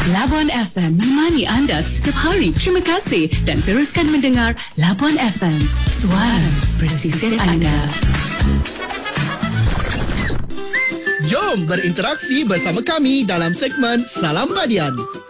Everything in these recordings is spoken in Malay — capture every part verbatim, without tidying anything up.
Labuan F M menemani anda setiap hari. Terima kasih dan teruskan mendengar Labuan F M, suara bersisir anda. Jom berinteraksi bersama kami dalam segmen Salam Padian.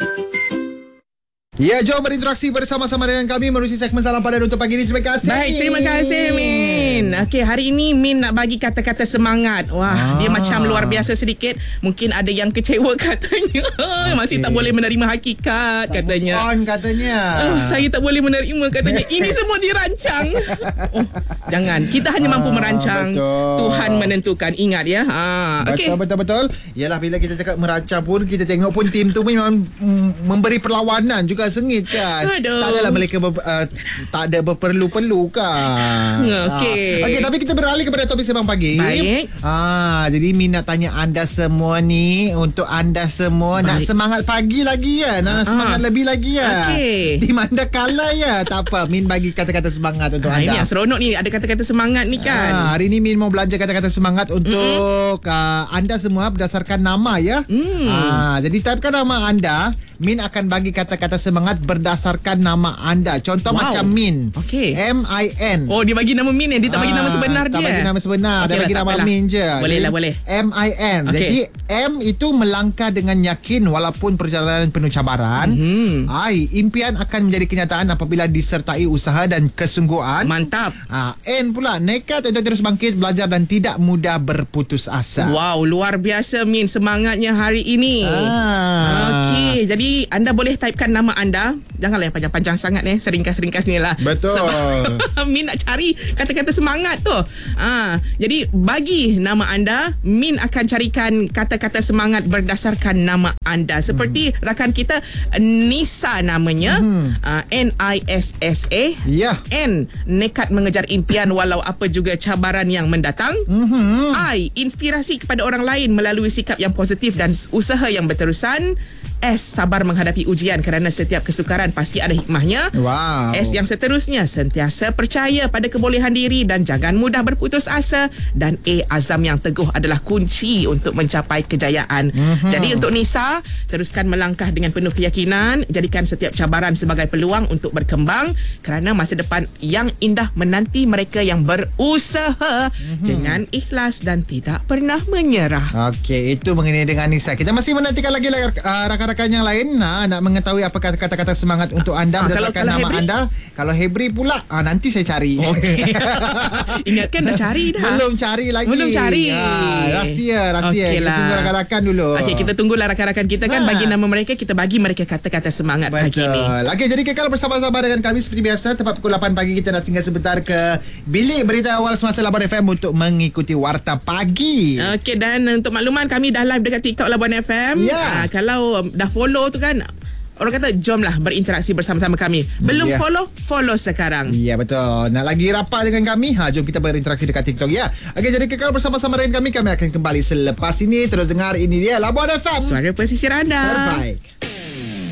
Ya, jom berinteraksi bersama-sama dengan kami menerusi segmen Salam Padian untuk pagi ini. Terima kasih. Baik, terima kasih Min. Okey, hari ini Min nak bagi kata-kata semangat. Wah, ah. dia macam luar biasa sedikit. Mungkin ada yang kecewa katanya. Okay. Masih tak boleh menerima hakikat tak katanya. On katanya. Uh, saya tak boleh menerima katanya. Ini semua dirancang. Oh, jangan. Kita hanya mampu merancang. Betul. Tuhan menentukan. Ingat ya. Ha, betul, okay. betul, betul. Yalah, bila kita cakap merancang pun, kita tengok pun tim tu memang memberi perlawanan juga sengit kan. Aduh. Tak adalah mereka ber, uh, tak ada berperlu-perlu kan. Okey. Uh, Okey, tapi kita beralih kepada topik sembang pagi. Baik. Ah, jadi Min nak tanya anda semua ni, untuk anda semua Baik. nak semangat pagi lagi ya, nak ah. semangat lebih lagi ya. Okey. Di mana kalah ya. Tak apa, Min bagi kata-kata semangat untuk ah, anda. Ini yang seronok ni, ada kata-kata semangat ni kan. Ah, hari ni Min mau belanja kata-kata semangat untuk uh, anda semua berdasarkan nama ya. Mm. Ah, jadi typekan nama anda. Min akan bagi kata-kata semangat berdasarkan nama anda. Contoh wow. macam Min. Okey. M I N. Oh, dia bagi nama Min eh. Dia tak bagi nama sebenar tak dia. Tak bagi nama sebenar. Okay dia lah, bagi nama Min je. Boleh lah, boleh. M I N. Okay. Jadi M itu melangkah dengan yakin walaupun perjalanan penuh cabaran. Mm-hmm. I, impian akan menjadi kenyataan apabila disertai usaha dan kesungguhan. Mantap. Ah, N pula, nekat untuk terus bangkit, belajar dan tidak mudah berputus asa. Wow, luar biasa Min semangatnya hari ini. Ah. Okey, jadi anda boleh typekan nama anda. Janganlah yang panjang-panjang sangat eh. Seringkas-seringkas ni lah. Betul. Sebab Min nak cari kata-kata semangat tu. Ah, jadi bagi nama anda, Min akan carikan kata-kata semangat berdasarkan nama anda. Seperti hmm. rakan kita Nisa namanya. Hmm. Uh, N I S S A. Ya. N, nekat mengejar impian walau apa juga cabaran yang mendatang. Hmm. I, inspirasi kepada orang lain melalui sikap yang positif dan usaha yang berterusan. S, sabar menghadapi ujian kerana setiap kesukaran pasti ada hikmahnya. Wow. S yang seterusnya, sentiasa percaya pada kebolehan diri dan jangan mudah berputus asa. Dan A, azam yang teguh adalah kunci untuk mencapai kejayaan. Mm-hmm. Jadi untuk Nisa, teruskan melangkah dengan penuh keyakinan. Jadikan setiap cabaran sebagai peluang untuk berkembang kerana masa depan yang indah menanti mereka yang berusaha mm-hmm. dengan ikhlas dan tidak pernah menyerah. Okey, itu mengenai dengan Nisa. Kita masih menantikan lagi uh, rakan-rakan yang lain nah, nak mengetahui apa kata-kata semangat untuk anda ah, berdasarkan kalau, kalau nama Hebri? anda. Kalau Hebri pula ah, nanti saya cari. Okay. Ingatkan dah cari dah. Belum cari lagi. Belum cari. Ah, rahsia, rahsia. Okay kita lah. tunggu rakan-rakan dulu. Okey, kita tunggulah rakan-rakan kita kan ha. bagi nama mereka, kita bagi mereka kata-kata semangat Betul. pagi ini. Okey, jadi kekal bersama-sama dengan kami seperti biasa. Tepat pukul lapan pagi kita nak singgah sebentar ke bilik berita awal semasa Labuan F M untuk mengikuti Warta Pagi. Okey, dan untuk makluman kami dah live dekat TikTok Labuan F M. Yeah. Uh, kalau dah follow tu kan, orang kata jomlah berinteraksi bersama-sama kami. Belum yeah. follow, follow sekarang. Ya, yeah, betul. Nak lagi rapat dengan kami? Ha, jom kita berinteraksi dekat TikTok ya. Okey, jadi kekal bersama-sama dengan kami. Kami akan kembali selepas ini. Terus dengar ini dia Labuan F M. Suara pesisir anda. Terbaik.